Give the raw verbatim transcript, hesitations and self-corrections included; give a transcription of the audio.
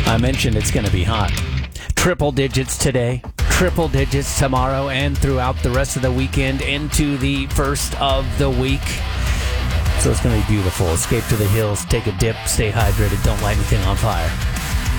I mentioned it's going to be hot. Triple digits today, triple digits tomorrow, and throughout the rest of the weekend into the first of the week. So it's going to be beautiful. Escape to the hills, take a dip, stay hydrated, don't light anything on fire.